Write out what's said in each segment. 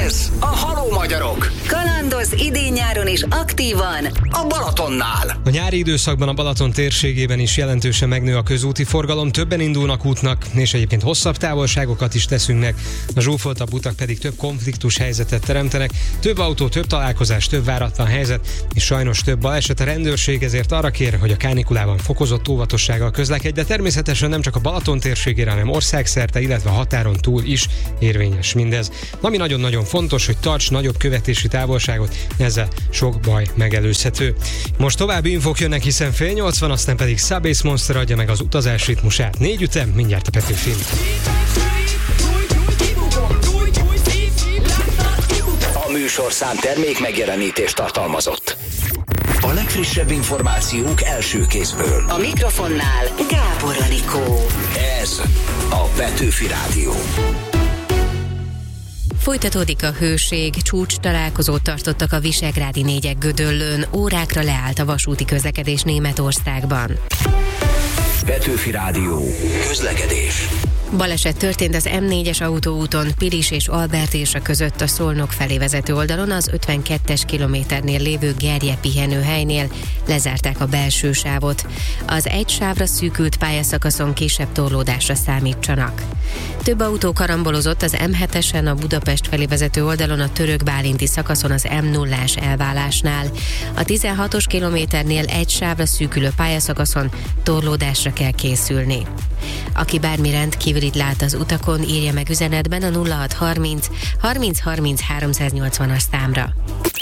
Ez a Halló Magyarok. Kalandoz idén-nyáron is aktívan A Balatonnál. A nyári időszakban a Balaton térségében is jelentősen megnő a közúti forgalom, többen indulnak útnak, és egyébként hosszabb távolságokat is teszünk meg. A zsúfoltabb utak pedig több konfliktus helyzetet teremtenek, több autó, több találkozás, több váratlan helyzet, és sajnos több baleset. A rendőrség ezért arra kér, hogy a kánikulában fokozott óvatossággal közlekedj, de természetesen nem csak a Balaton térségére, hanem országszerte, illetve a határon túl is érvényes mindez. Ami nagyon-nagyon fontos, hogy tarts nagyobb követési távolságot, ezzel sok baj megelőzhető. Most további infók jönnek, hiszen 7:80, aztán pedig Subbass Monster adja meg az utazás ritmusát. 4 ütem, mindjárt a Petőfin. A műsorszám termék megjelenítést tartalmazott. A legfrissebb információk első kézből. a mikrofonnál Gábor Anikó. Ez a Petőfi Rádió. Folytatódik a hőség, csúcs találkozót tartottak a visegrádi négyek Gödöllőn, órákra leállt a vasúti közlekedés Németországban. Petőfi Rádió. Közlekedés. Baleset történt az M4-es autóúton Pilis és Albertésa között a Szolnok felé vezető oldalon, az 52-es kilométernél lévő Gerje pihenőhelynél lezárták a belső sávot. Az egy sávra szűkült pályaszakaszon kisebb torlódásra számítsanak. Több autó karambolozott az M7-esen a Budapest felé vezető oldalon a Török-Bálinti szakaszon az M0-ás elválásnál. A 16-os kilométernél egy sávra szűkülő pályaszakaszon torlódásra kell készülni. Aki bármi rendkívülit lát az utakon, írja meg üzenetben a 0630 30 30 380-as számra.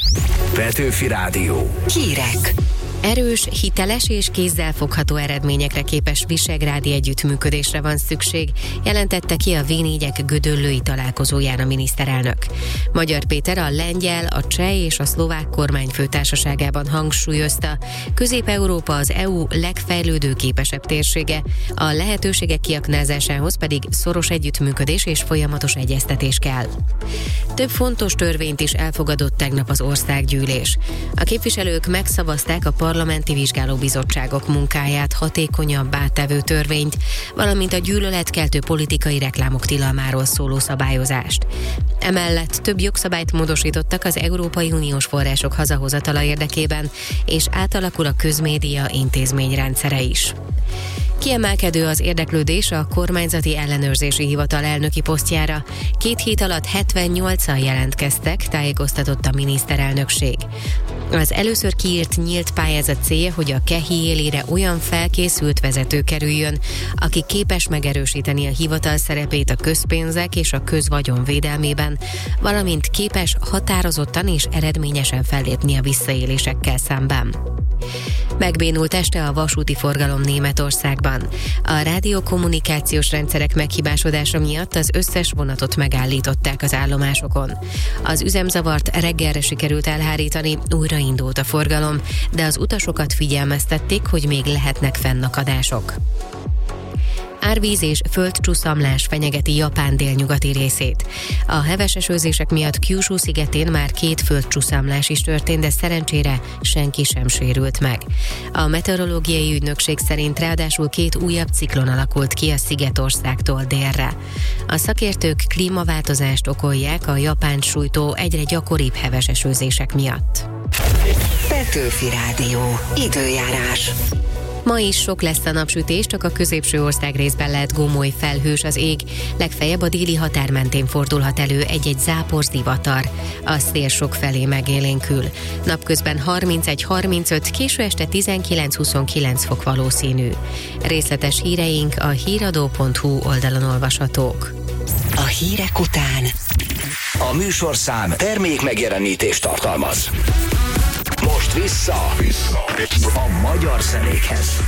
Petőfi Rádió. Hírek. Erős, hiteles és kézzelfogható eredményekre képes visegrádi együttműködésre van szükség, jelentette ki a V4-ek gödöllői találkozóján a miniszterelnök. Magyar Péter a lengyel, a cseh és a szlovák kormányfőtársaságában hangsúlyozta, Közép-Európa az EU legfejlődőképesebb térsége, a lehetőségek kiaknázásához pedig szoros együttműködés és folyamatos egyeztetés kell. Több fontos törvényt is elfogadott tegnap az országgyűlés. A képviselők megszavazták a parlamenti vizsgálóbizottságok munkáját hatékonyabbá tevő törvényt, valamint a gyűlöletkeltő politikai reklámok tilalmáról szóló szabályozást. Emellett több jogszabályt módosítottak az Európai Uniós források hazahozatala érdekében, és átalakul a közmédia intézményrendszere is. Kiemelkedő az érdeklődés a kormányzati ellenőrzési hivatal elnöki posztjára. 2 hét alatt 78-an jelentkeztek, tájékoztatott a miniszterelnökség. Az először kiírt nyílt pályázat célja, hogy a KEHI élére olyan felkészült vezető kerüljön, aki képes megerősíteni a hivatal szerepét a közpénzek és a közvagyon védelmében, valamint képes határozottan és eredményesen fellépni a visszaélésekkel szemben. Megbénult este a vasúti forgalom Németországban. A rádiókommunikációs rendszerek meghibásodása miatt az összes vonatot megállították az állomásokon. Az üzemzavart reggelre sikerült elhárítani, újraindult a forgalom, de az utasokat figyelmeztették, hogy még lehetnek fennakadások. Árvíz és földcsúszamlás fenyegeti Japán délnyugati részét. A heves esőzések miatt Kyushu szigetén már 2 földcsúszamlás is történt, de szerencsére senki sem sérült meg. A meteorológiai ügynökség szerint ráadásul 2 újabb ciklon alakult ki a szigetországtól délre. A szakértők klímaváltozást okolják a Japánt sújtó egyre gyakoribb heves esőzések miatt. Petőfi Rádió. Időjárás. Ma is sok lesz a napsütés, csak a középső ország részben lehet gomoly felhős az ég, legfeljebb a déli határ mentén fordulhat elő egy-egy zápor zivatar. A szél sok felé megélénkül. Napközben 31-35, késő este 19-29 fok valószínű. Részletes híreink a híradó.hu oldalon olvashatók. A hírek után A műsorszám termék megjelenítést tartalmaz. Most vissza a magyar zenékhez.